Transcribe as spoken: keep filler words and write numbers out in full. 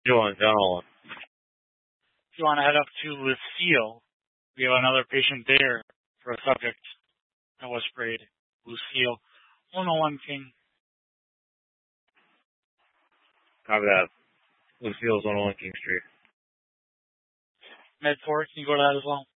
Doing dental. If you want to head up to Lucille, we have another patient there for a subject that was sprayed. Lucille, one oh one King. Copy that. Lucille's one oh one King Street. Med four, can you go to that as well?